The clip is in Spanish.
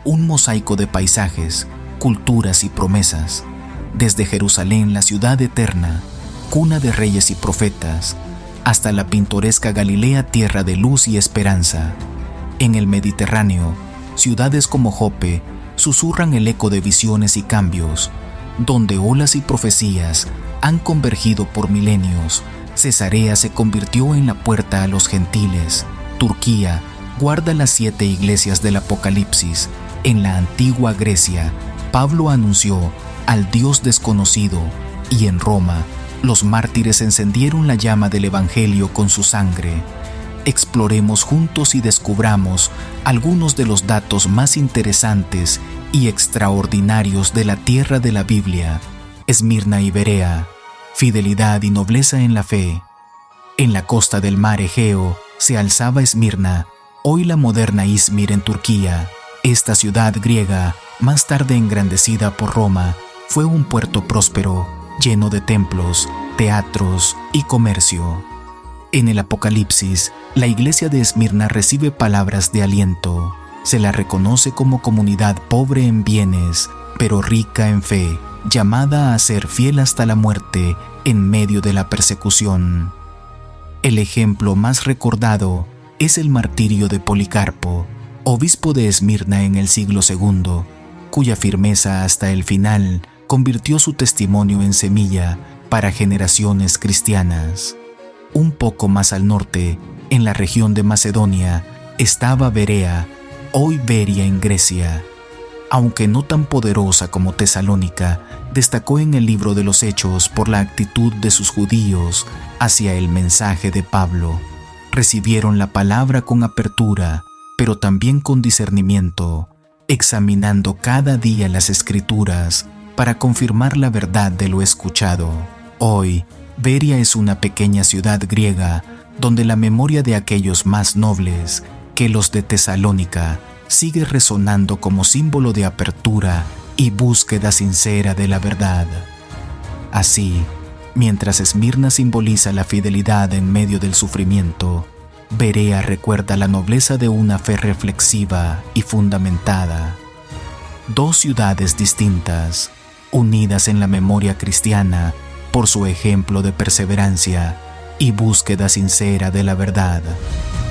un mosaico de paisajes, culturas y promesas, desde Jerusalén, la ciudad eterna, cuna de reyes y profetas, hasta la pintoresca Galilea, tierra de luz y esperanza. En el Mediterráneo, ciudades como Jope susurran el eco de visiones y cambios, donde olas y profecías han convergido por milenios. Cesarea se convirtió en la puerta a los gentiles. Turquía guarda las 7 iglesias del Apocalipsis. En la antigua Grecia, Pablo anunció al Dios desconocido, y en Roma, los mártires encendieron la llama del Evangelio con su sangre. Exploremos juntos y descubramos algunos de los datos más interesantes y extraordinarios de la tierra de la Biblia. Esmirna y Berea, fidelidad y nobleza en la fe. En la costa del mar Egeo se alzaba Esmirna, hoy la moderna Izmir en Turquía. Esta ciudad griega, más tarde engrandecida por Roma, fue un puerto próspero, lleno de templos, teatros y comercio. En el Apocalipsis, la iglesia de Esmirna recibe palabras de aliento. Se la reconoce como comunidad pobre en bienes, pero rica en fe, llamada a ser fiel hasta la muerte en medio de la persecución. El ejemplo más recordado es el martirio de Policarpo, obispo de Esmirna en el siglo II, cuya firmeza hasta el final convirtió su testimonio en semilla para generaciones cristianas. Un poco más al norte, en la región de Macedonia, estaba Berea, hoy Beria en Grecia. Aunque no tan poderosa como Tesalónica, destacó en el libro de los Hechos por la actitud de sus judíos hacia el mensaje de Pablo. Recibieron la palabra con apertura, pero también con discernimiento, examinando cada día las Escrituras para confirmar la verdad de lo escuchado. Hoy, Beria es una pequeña ciudad griega donde la memoria de aquellos más nobles que los de Tesalónica sigue resonando como símbolo de apertura y búsqueda sincera de la verdad. Así, mientras Esmirna simboliza la fidelidad en medio del sufrimiento, Berea recuerda la nobleza de una fe reflexiva y fundamentada. 2 ciudades distintas, unidas en la memoria cristiana por su ejemplo de perseverancia y búsqueda sincera de la verdad.